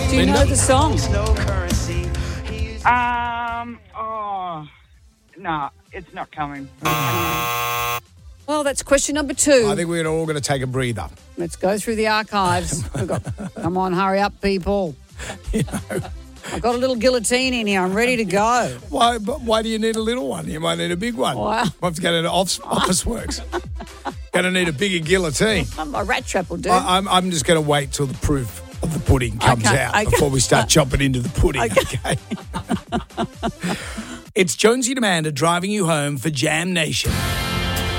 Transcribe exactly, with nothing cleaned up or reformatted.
Do you Linda? know the song? Um, oh, no, it's not coming. Well, that's question number two. I think we're all going to take a breather. Let's go through the archives. We've got, come on, hurry up, people. You know. I've got a little guillotine in here. I'm ready to go. Why, but why do you need a little one? You might need a big one. Wow. Might have to go to office, office works. Going to need a bigger guillotine. A rat trap will do. I, I'm, I'm just going to wait till the proof of the pudding comes Okay, out okay. before we start chopping into the pudding, Okay. okay? It's Jonesy and Amanda driving you home for Jam Nation.